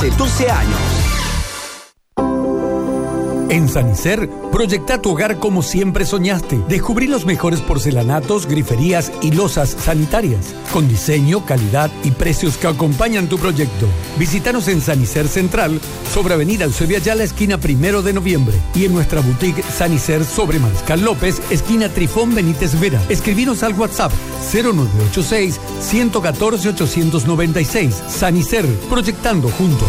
hace 12 años. En Sanicer, proyecta tu hogar como siempre soñaste. Descubrí los mejores porcelanatos, griferías y losas sanitarias, con diseño, calidad y precios que acompañan tu proyecto. Visítanos en Sanicer Central, sobre Avenida Eusebio Ayala, esquina 1 de noviembre. Y en nuestra boutique Sanicer sobre Mariscal López, esquina Trifón Benítez Vera. Escribinos al WhatsApp 0986-114-896. Sanicer, proyectando juntos.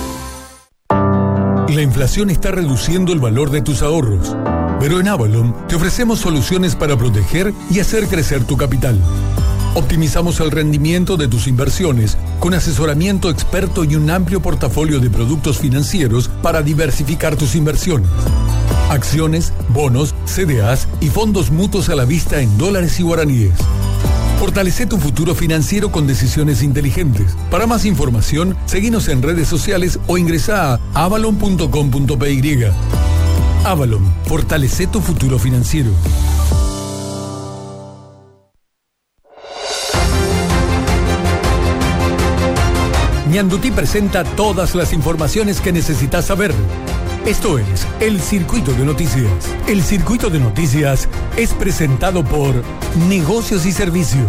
La inflación está reduciendo el valor de tus ahorros, pero en Avalon te ofrecemos soluciones para proteger y hacer crecer tu capital. Optimizamos el rendimiento de tus inversiones con asesoramiento experto y un amplio portafolio de productos financieros para diversificar tus inversiones. Acciones, bonos, CDAs y fondos mutuos a la vista en dólares y guaraníes. Fortalece tu futuro financiero con decisiones inteligentes. Para más información, seguinos en redes sociales o ingresa a avalon.com.py. Avalon, fortalece tu futuro financiero. Ñandutí presenta todas las informaciones que necesitas saber. Esto es El Circuito de Noticias. El Circuito de Noticias es presentado por Negocios y Servicios.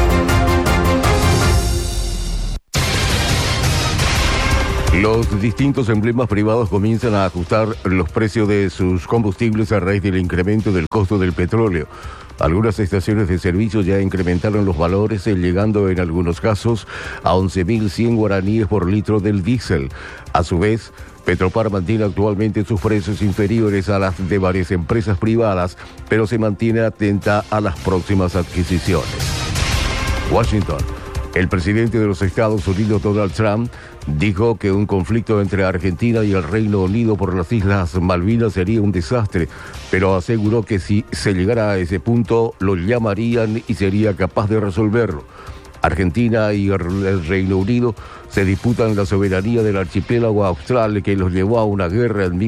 Los distintos emblemas privados comienzan a ajustar los precios de sus combustibles a raíz del incremento del costo del petróleo. Algunas estaciones de servicio ya incrementaron los valores, llegando en algunos casos a 11.100 guaraníes por litro del diésel. A su vez, Petropar mantiene actualmente sus precios inferiores a las de varias empresas privadas, pero se mantiene atenta a las próximas adquisiciones. Washington. El presidente de los Estados Unidos, Donald Trump, dijo que un conflicto entre Argentina y el Reino Unido por las Islas Malvinas sería un desastre, pero aseguró que si se llegara a ese punto, lo llamarían y sería capaz de resolverlo. Argentina y el Reino Unido se disputan la soberanía del archipiélago austral que los llevó a una guerra en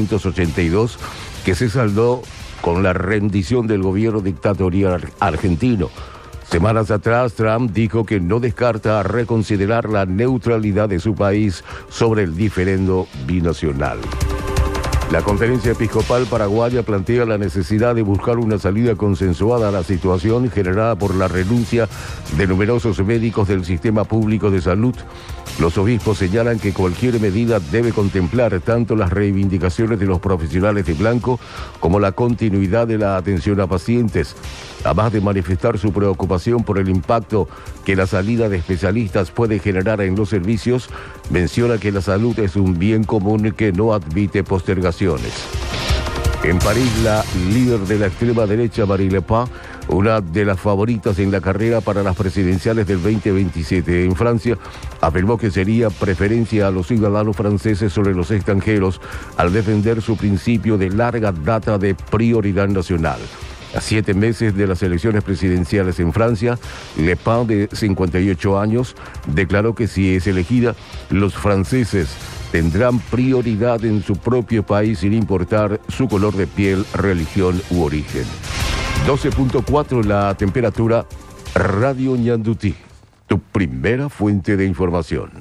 1982 que se saldó con la rendición del gobierno dictatorial argentino. Semanas atrás, Trump dijo que no descarta reconsiderar la neutralidad de su país sobre el diferendo binacional. La Conferencia Episcopal Paraguaya plantea la necesidad de buscar una salida consensuada a la situación generada por la renuncia de numerosos médicos del sistema público de salud. Los obispos señalan que cualquier medida debe contemplar tanto las reivindicaciones de los profesionales de blanco como la continuidad de la atención a pacientes. Además de manifestar su preocupación por el impacto que la salida de especialistas puede generar en los servicios, menciona que la salud es un bien común que no admite postergaciones. En París, la líder de la extrema derecha, Marine Le Pen, una de las favoritas en la carrera para las presidenciales del 2027 en Francia, afirmó que sería preferencia a los ciudadanos franceses sobre los extranjeros al defender su principio de larga data de prioridad nacional. A 7 meses de las elecciones presidenciales en Francia, Le Pen, de 58 años, declaró que si es elegida, los franceses tendrán prioridad en su propio país sin importar su color de piel, religión u origen. 12.4 la temperatura. Radio Ñandutí, tu primera fuente de información.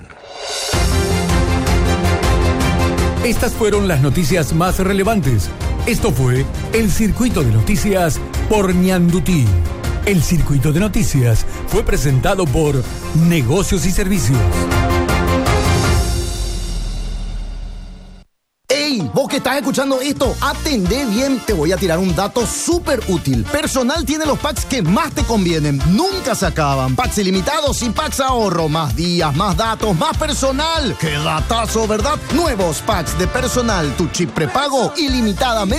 Estas fueron las noticias más relevantes. Esto fue El Circuito de Noticias por Ñandutí. El Circuito de Noticias fue presentado por Negocios y Servicios. ¡Ey! Vos que estás escuchando esto, atendé bien. Te voy a tirar un dato súper útil. Personal tiene los packs que más te convienen. Nunca se acaban. Packs ilimitados y packs ahorro. Más días, más datos, más personal. ¡Qué datazo!, ¿verdad? Nuevos packs de personal. Tu chip prepago ilimitadamente